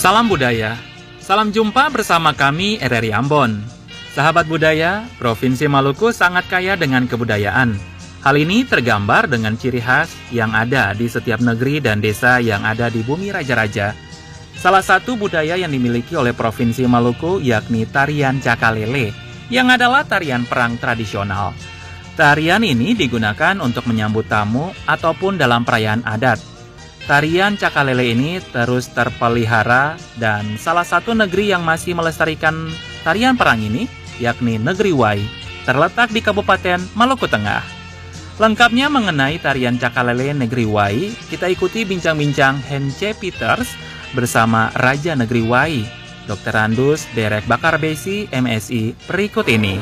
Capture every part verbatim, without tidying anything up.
Salam budaya, salam jumpa bersama kami R R I Ambon. Sahabat budaya, Provinsi Maluku sangat kaya dengan kebudayaan. Hal ini tergambar dengan ciri khas yang ada di setiap negeri dan desa yang ada di bumi raja-raja. Salah satu budaya yang dimiliki oleh Provinsi Maluku yakni tarian Cakalele, yang adalah tarian perang tradisional. Tarian ini digunakan untuk menyambut tamu ataupun dalam perayaan adat. Tarian Cakalele ini terus terpelihara dan salah satu negeri yang masih melestarikan tarian perang ini yakni Negeri Wai, terletak di Kabupaten Maluku Tengah. Lengkapnya mengenai tarian Cakalele Negeri Wai, kita ikuti bincang-bincang Hence Peters bersama Raja Negeri Wai, Dokter Andus Derek Bakarbesi, M Si, berikut ini.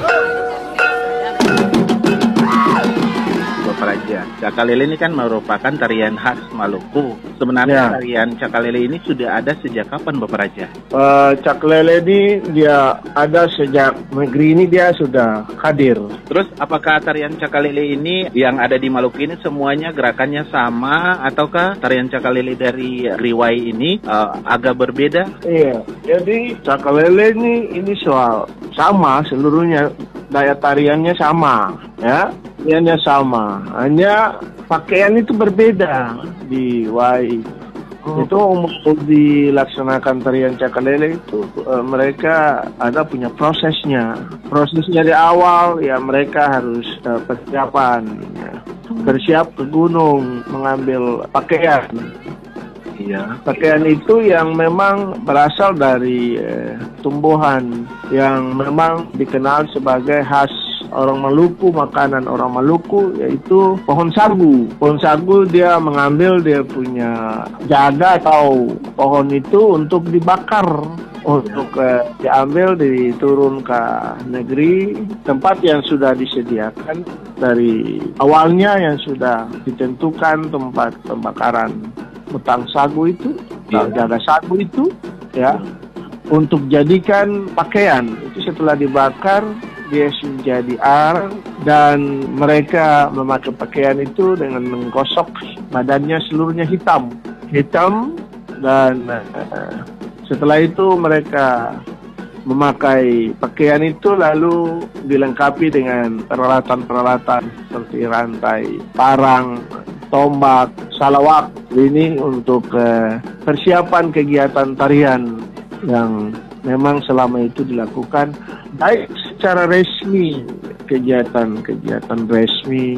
Raja. Cakalele ini kan merupakan tarian khas Maluku. Sebenarnya ya, tarian Cakalele ini sudah ada sejak kapan, Bapak Raja? Uh, Cakalele ini dia ada sejak negeri ini dia sudah hadir. Terus apakah tarian Cakalele ini yang ada di Maluku ini semuanya gerakannya sama, ataukah tarian Cakalele dari Riwai ini uh, agak berbeda? Iya, jadi Cakalele ini ini soal sama seluruhnya, daya tariannya sama, ya. Tariannya sama, hanya pakaian itu berbeda di Wai. Oh. Itu untuk dilaksanakan tarian Cakalele itu uh, mereka ada punya prosesnya. Prosesnya di awal ya mereka harus uh, persiapan, ya. Bersiap ke gunung mengambil pakaian. Ya, pakaian itu yang memang berasal dari eh, tumbuhan yang memang dikenal sebagai khas orang Maluku, makanan orang Maluku, yaitu pohon sagu. Pohon sagu dia mengambil dia punya jaga atau pohon itu untuk dibakar, untuk eh, diambil diturun ke negeri tempat yang sudah disediakan dari awalnya, yang sudah ditentukan tempat pembakaran utang sagu itu, ya, jaga sagu itu, ya, untuk jadikan pakaian. Itu setelah dibakar dia menjadi ar, dan mereka memakai pakaian itu dengan menggosok badannya seluruhnya hitam, hitam, dan uh, setelah itu mereka memakai pakaian itu lalu dilengkapi dengan peralatan-peralatan seperti rantai, parang, tombak, salawak. Ini untuk uh, persiapan kegiatan tarian yang memang selama itu dilakukan baik secara resmi, kegiatan-kegiatan resmi,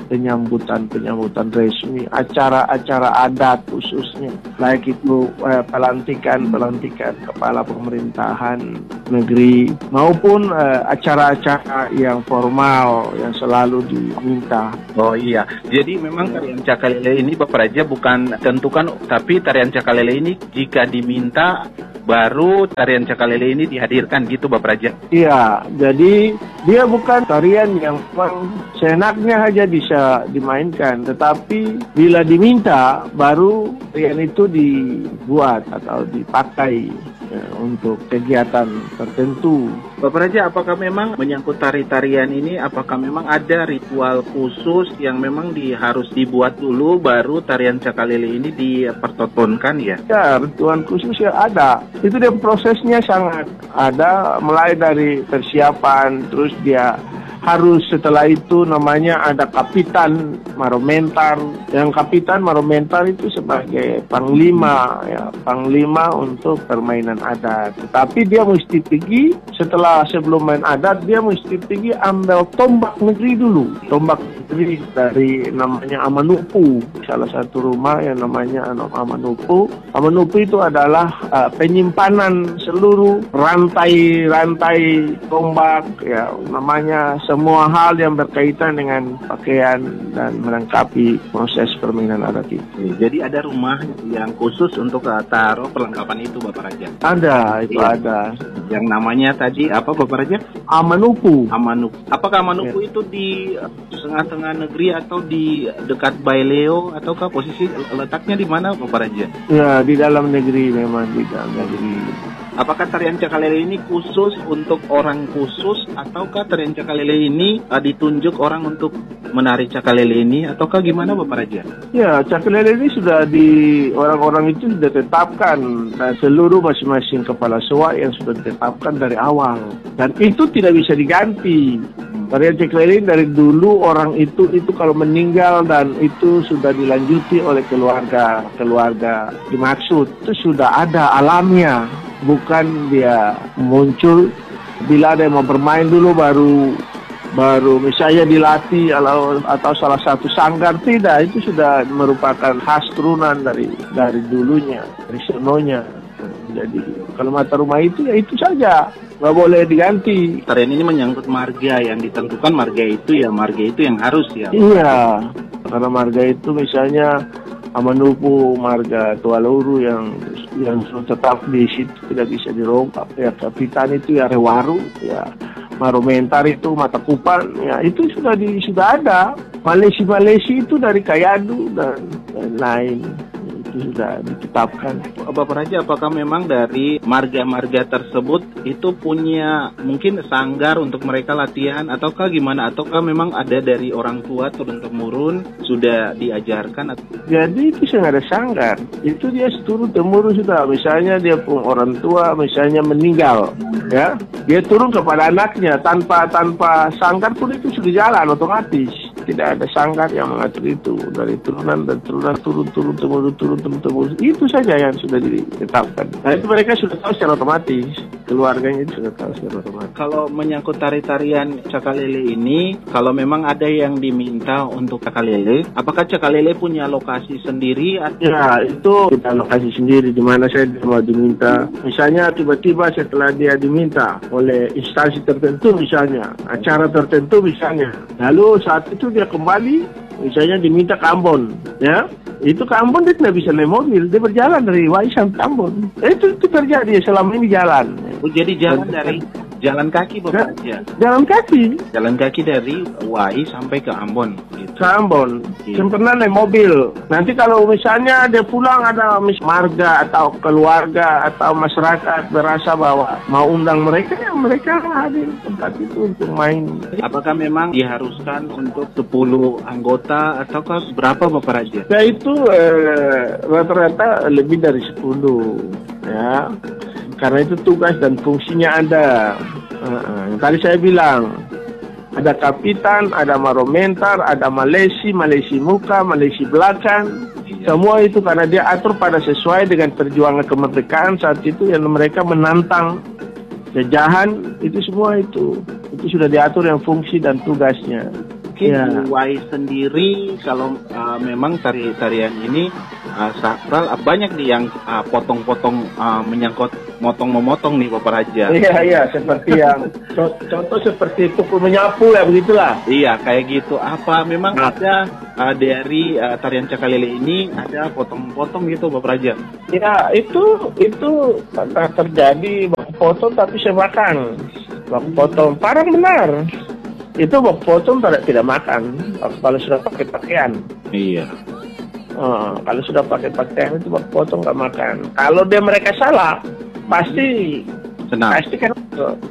penyambutan-penyambutan resmi, acara-acara adat khususnya, baik itu eh, pelantikan-pelantikan kepala pemerintahan negeri maupun eh, acara-acara yang formal yang selalu diminta. Oh iya, jadi memang tarian Cakalele ini Bapak Raja bukan tentukan, tapi tarian Cakalele ini jika diminta baru tarian Cakalele ini dihadirkan gitu Bapak Raja? Iya, jadi dia bukan tarian yang memang seenaknya saja bisa dimainkan, tetapi bila diminta baru tarian itu dibuat atau dipakai ya, untuk kegiatan tertentu. Bapak Raja, apakah memang menyangkut tari-tarian ini, apakah memang ada ritual khusus yang memang di, harus dibuat dulu baru tarian Cakalele ini dipertontonkan ya? Ya, ritual khusus ya ada. Itu dia prosesnya sangat ada, mulai dari persiapan, terus dia harus setelah itu namanya ada kapitan maromentar. Yang kapitan maromentar itu sebagai panglima, ya, panglima untuk permainan adat. Tetapi dia mesti pergi setelah sebelum main adat, dia mesti pergi ambil tombak negeri dulu. Tombak negeri dari namanya Amanupu, salah satu rumah yang namanya Amanupu. Amanupu itu adalah uh, penyimpanan seluruh rantai-rantai tombak, ya, namanya semua hal yang berkaitan dengan pakaian dan melengkapi proses permainan adat itu. Jadi ada rumah yang khusus untuk taruh perlengkapan itu Bapak Raja? Ada, itu ya, ada. Yang namanya tadi apa Bapak Raja? Amanupu. Amanupu. Apakah Amanupu ya, itu di tengah-tengah tengah negeri atau di dekat Baileo, ataukah posisi letaknya di mana Bapak Raja? Ya, di dalam negeri memang, di dalam negeri. Apakah tarian Cakalele ini khusus untuk orang khusus, ataukah tarian Cakalele ini uh, ditunjuk orang untuk menari Cakalele ini, ataukah gimana Bapak Raja? Ya, Cakalele ini sudah di orang-orang itu sudah tetapkan, dan seluruh masing-masing kepala sewa yang sudah ditetapkan dari awal, dan itu tidak bisa diganti. Tarian Cakalele dari dulu orang itu itu kalau meninggal dan itu sudah dilanjuti oleh keluarga keluarga dimaksud, itu sudah ada alamnya. Bukan dia muncul bila ada yang mau bermain dulu baru baru misalnya dilatih atau, atau salah satu sanggar, tidak, itu sudah merupakan khas turunan dari dari dulunya, dari sononya. Jadi kalau mata rumah itu ya itu saja, nggak boleh diganti. Tarian ini menyangkut marga yang ditentukan, marga itu ya marga itu yang harus ya. Iya, karena marga itu misalnya Amanupu, marga Tualuru yang yang tetap di situ tidak bisa dirubah. Ya, Kapitan itu ya Rewaru, ya Maromentar itu Mata Kupan, ya itu sudah di sudah ada. Malesi-Malesi itu dari Kayadu dan lain-lain. Itu sudah ditetapkan. Bapak Raja, apakah memang dari marga-marga tersebut itu punya mungkin sanggar untuk mereka latihan, ataukah gimana? Ataukah memang ada dari orang tua turun-temurun sudah diajarkan? Jadi itu nggak ada sanggar. Itu dia turun-temurun sudah. Misalnya dia pun orang tua, misalnya meninggal, ya, dia turun kepada anaknya tanpa tanpa sanggar pun itu sudah jalan otomatis. Tidak ada sanggar yang mengatur itu, dari turunan dan turunan turun turun temurun turun turun temurun, itu saja yang sudah ditetapkan. Nah itu mereka sudah tahu secara otomatis, keluarganya itu sudah tahu secara otomatis. Kalau menyangkut tari-tarian Cakalele ini, kalau memang ada yang diminta untuk Cakalele, apakah Cakalele punya lokasi sendiri? Ya, itu kita lokasi sendiri di mana saya mau diminta. Misalnya tiba-tiba setelah dia diminta oleh instansi tertentu, misalnya acara tertentu misalnya, lalu saat itu dia kembali, misalnya diminta ke Ambon, ya, itu ke Ambon dia tidak bisa naik mobil, dia berjalan dari Wai sampai Ambon. Itu itu terjadi selama ini jalan. Oh, jadi jalan dari jalan kaki Bapak Raja? Jalan kaki. Jalan kaki dari Wai sampai ke Ambon. Gitu. Ke Ambon. Iya. Yang pernah naik mobil. Nanti kalau misalnya dia pulang ada mis marga atau keluarga atau masyarakat berasa bahwa mau undang mereka, ya mereka hadir di tempat itu untuk main. Apakah memang diharuskan untuk sepuluh anggota ataukah berapa Bapak Raja? Ya itu rata-rata eh, lebih dari sepuluh, ya. Karena itu tugas dan fungsinya ada. Uh, uh, tadi saya bilang, ada kapitan, ada maromentar, ada malesi, malesi muka, malesi belakang. Iya. Semua itu karena dia atur pada sesuai dengan perjuangan kemerdekaan saat itu yang mereka menantang jajahan, itu semua itu. Itu sudah diatur yang fungsi dan tugasnya. Mungkin ya. di Wai sendiri kalau uh, memang tari-tarian ini uh, sakral, uh, banyak nih yang uh, potong-potong uh, menyangkut motong-memotong nih Bapak Raja. Iya, iya, seperti yang contoh seperti pukul menyapu ya begitulah. Iya, kayak gitu. Apa memang nah. ada uh, dari uh, tarian Cakalele ini ada potong-potong gitu Bapak Raja? Ya, itu itu pernah terjadi baku potong tapi saya makan. Baku potong parang benar. Itu baku potong tidak tidak makan kalau sudah pakai pakaian. Iya. Oh, kalau sudah pakai pakaian itu baku potong nggak makan. Kalau dia mereka salah, pasti senang. Pasti kan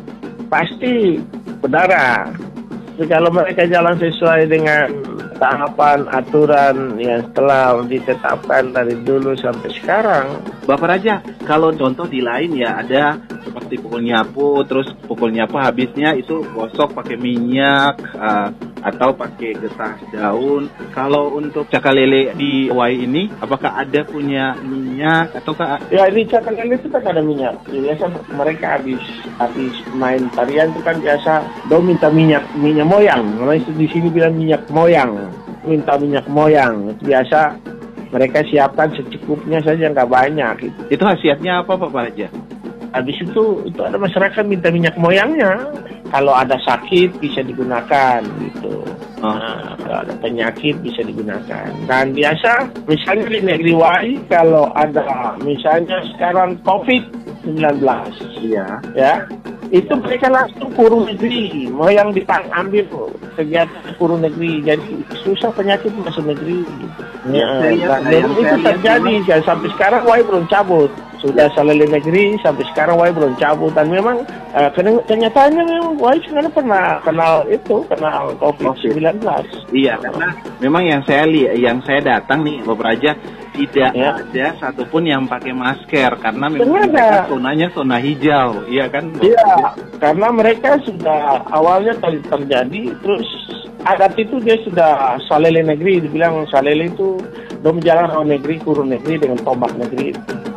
pasti berdarah. Jadi kalau mereka jalan sesuai dengan tahapan aturan yang telah ditetapkan dari dulu sampai sekarang. Bapak Raja, kalau contoh di lain ya ada seperti pukul nyapu, terus pukul nyapu habisnya itu gosok pakai minyak uh, atau pakai getah daun. Kalau untuk Cakalele di Wai ini, apakah ada punya minyak ataukah? Ya di Cakalele itu kan ada minyak. Biasa mereka habis habis main tarian itu kan biasa do minta minyak minyak moyang. Namanya di sini bilang minyak moyang. Minta minyak moyang. Itu biasa mereka siapkan secukupnya saja, nggak banyak. Gitu. Itu khasiatnya apa Pak Raja? Habis itu itu ada masyarakat minta minyak moyangnya. Kalau ada sakit bisa digunakan gitu. Oh. Nah, kalau ada penyakit bisa digunakan. Dan biasa misalnya di negeri Wai kalau ada misalnya sekarang covid sembilan belas. Iya. Ya. itu mereka langsung kurung negeri, mau yang diambil kegiatan kurung negeri, jadi susah penyakit masuk negeri. Ya, ya, dan yang itu terjadi ya, sampai sekarang Wai belum cabut, sudah salele negeri sampai sekarang Wai belum cabut, dan memang uh, kenyataannya memang Wai sekarang pernah kenal itu, kenal COVID sembilan belas. Iya, karena memang yang saya lihat, yang saya datang nih Bapak Raja, tidak ya. ada satupun yang pakai masker karena memang zonanya zona hijau, iya kan? Iya, karena mereka sudah awalnya ter terjadi, terus adat itu dia sudah salele negeri, dibilang salele itu dom jalan orang negeri, kurun negeri dengan tombak negeri.